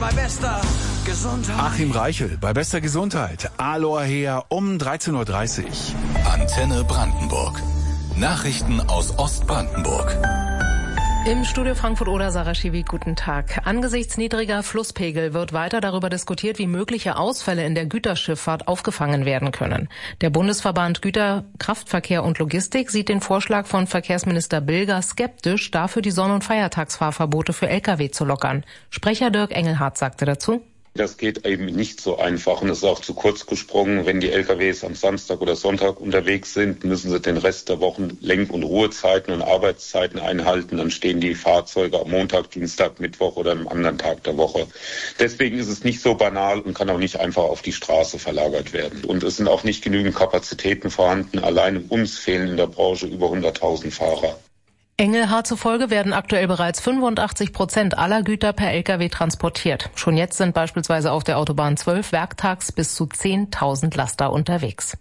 bei bester Gesundheit. Achim Reichel bei bester Gesundheit. Aloha her um 13.30 Uhr. Antenne Brandenburg. Nachrichten aus Ostbrandenburg. Im Studio Frankfurt-Oder, Sarah Schiwi, guten Tag. Angesichts niedriger Flusspegel wird weiter darüber diskutiert, wie mögliche Ausfälle in der Güterschifffahrt aufgefangen werden können. Der Bundesverband Güter, Kraftverkehr und Logistik sieht den Vorschlag von Verkehrsminister Bilger skeptisch, dafür die Sonn- und Feiertagsfahrverbote für Lkw zu lockern. Sprecher Dirk Engelhardt sagte dazu: Das geht eben nicht so einfach und es ist auch zu kurz gesprungen. Wenn die LKWs am Samstag oder Sonntag unterwegs sind, müssen sie den Rest der Wochen Lenk- und Ruhezeiten und Arbeitszeiten einhalten. Dann stehen die Fahrzeuge am Montag, Dienstag, Mittwoch oder am anderen Tag der Woche. Deswegen ist es nicht so banal und kann auch nicht einfach auf die Straße verlagert werden. Und es sind auch nicht genügend Kapazitäten vorhanden. Allein uns fehlen in der Branche über 100.000 Fahrer. Engelhardt zufolge werden aktuell bereits 85% aller Güter per Lkw transportiert. Schon jetzt sind beispielsweise auf der Autobahn 12 werktags bis zu 10.000 Laster unterwegs.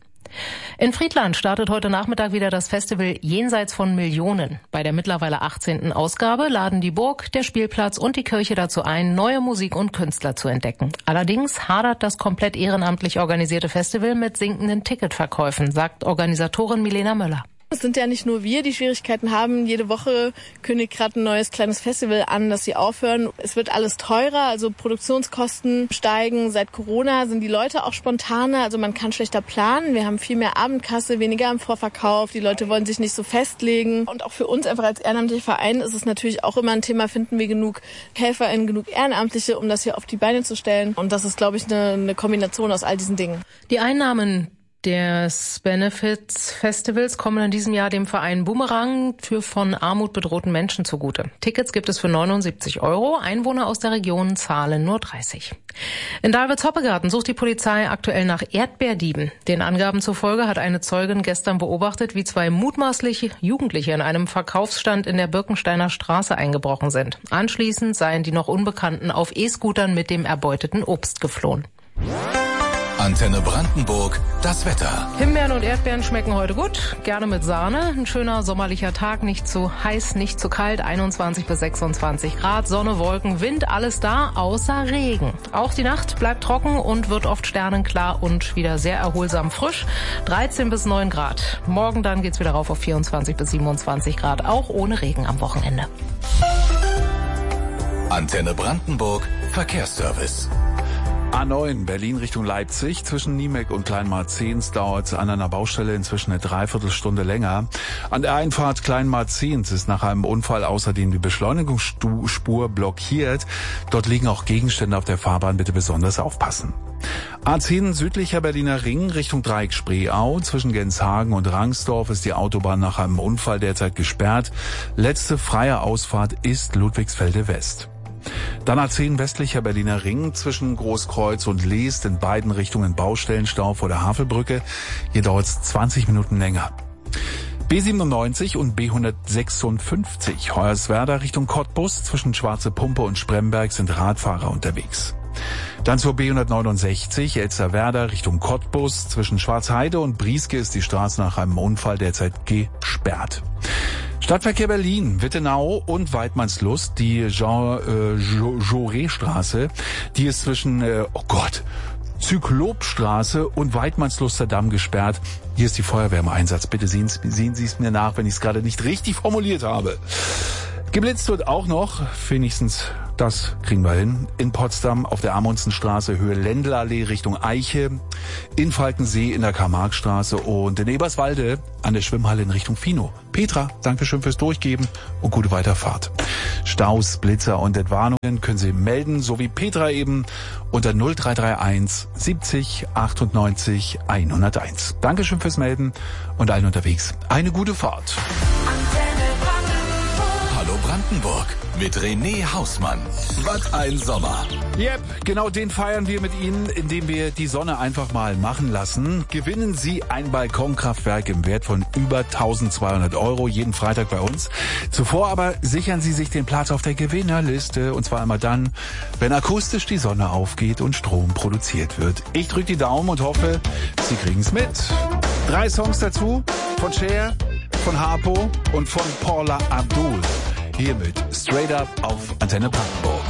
In Friedland startet heute Nachmittag wieder das Festival Jenseits von Millionen. Bei der mittlerweile 18. Ausgabe laden die Burg, der Spielplatz und die Kirche dazu ein, neue Musik und Künstler zu entdecken. Allerdings hadert das komplett ehrenamtlich organisierte Festival mit sinkenden Ticketverkäufen, sagt Organisatorin Milena Möller. Es sind ja nicht nur wir, die Schwierigkeiten haben. Jede Woche kündigt gerade ein neues kleines Festival an, dass sie aufhören. Es wird alles teurer, also Produktionskosten steigen. Seit Corona sind die Leute auch spontaner, also man kann schlechter planen. Wir haben viel mehr Abendkasse, weniger im Vorverkauf. Die Leute wollen sich nicht so festlegen. Und auch für uns einfach als ehrenamtlicher Verein ist es natürlich auch immer ein Thema, finden wir genug HelferInnen, genug Ehrenamtliche, um das hier auf die Beine zu stellen. Und das ist, glaube ich, eine Kombination aus all diesen Dingen. Die Einnahmen des Benefits-Festivals kommen in diesem Jahr dem Verein Boomerang für von Armut bedrohten Menschen zugute. Tickets gibt es für 79 €. Einwohner aus der Region zahlen nur 30. In Dahlwitz-Hoppegarten sucht die Polizei aktuell nach Erdbeerdieben. Den Angaben zufolge hat eine Zeugin gestern beobachtet, wie 2 mutmaßliche Jugendliche in einem Verkaufsstand in der Birkensteiner Straße eingebrochen sind. Anschließend seien die noch Unbekannten auf E-Scootern mit dem erbeuteten Obst geflohen. Antenne Brandenburg, das Wetter. Himbeeren und Erdbeeren schmecken heute gut, gerne mit Sahne. Ein schöner sommerlicher Tag, nicht zu heiß, nicht zu kalt, 21 bis 26 Grad, Sonne, Wolken, Wind, alles da, außer Regen. Auch die Nacht bleibt trocken und wird oft sternenklar und wieder sehr erholsam frisch, 13 bis 9 Grad. Morgen dann geht's wieder rauf auf 24 bis 27 Grad, auch ohne Regen am Wochenende. Antenne Brandenburg, Verkehrsservice. A9 Berlin Richtung Leipzig. Zwischen Niemek und Kleinmarzehns dauert es an einer Baustelle inzwischen eine Dreiviertelstunde länger. An der Einfahrt Kleinmarzehns ist nach einem Unfall außerdem die Beschleunigungsspur blockiert. Dort liegen auch Gegenstände auf der Fahrbahn. Bitte besonders aufpassen. A10 südlicher Berliner Ring Richtung Dreieck Spreeau. Zwischen Genshagen und Rangsdorf ist die Autobahn nach einem Unfall derzeit gesperrt. Letzte freie Ausfahrt ist Ludwigsfelde West. Dann A10 westlicher Berliner Ring zwischen Großkreuz und Leest in beiden Richtungen Baustellenstau vor der Havelbrücke. Hier dauert es 20 Minuten länger. B97 und B156 Hoyerswerda Richtung Cottbus zwischen Schwarze Pumpe und Spremberg sind Radfahrer unterwegs. Dann zur B169 Elsterwerda Richtung Cottbus. Zwischen Schwarzheide und Brieske ist die Straße nach einem Unfall derzeit gesperrt. Stadtverkehr Berlin, Wittenau und Weidmannslust, die Jean-Jaurès-Straße, die ist zwischen, Zyklopstraße und Weidmannsluster Damm gesperrt. Hier ist die Feuerwehr im Einsatz. Bitte sehen Sie es mir nach, wenn ich es gerade nicht richtig formuliert habe. Geblitzt wird auch noch, wenigstens das kriegen wir hin, in Potsdam auf der Amundsenstraße Höhe Lendelallee Richtung Eiche, in Falkensee in der Karl-Marx-Straße und in Eberswalde an der Schwimmhalle in Richtung Fino. Petra, Dankeschön fürs Durchgeben und gute Weiterfahrt. Staus, Blitzer und Entwarnungen können Sie melden, so wie Petra eben, unter 0331 70 98 101. Dankeschön fürs Melden und allen unterwegs eine gute Fahrt. Hallo Brandenburg mit René Hausmann. Was ein Sommer. Yep, genau den feiern wir mit Ihnen, indem wir die Sonne einfach mal machen lassen. Gewinnen Sie ein Balkonkraftwerk im Wert von über 1.200 € jeden Freitag bei uns. Zuvor aber sichern Sie sich den Platz auf der Gewinnerliste und zwar einmal dann, wenn akustisch die Sonne aufgeht und Strom produziert wird. Ich drücke die Daumen und hoffe, Sie kriegen es mit. 3 Songs dazu von Cher, von Harpo und von Paula Abdul. Hier mit Straight Up auf Antenne Brandenburg.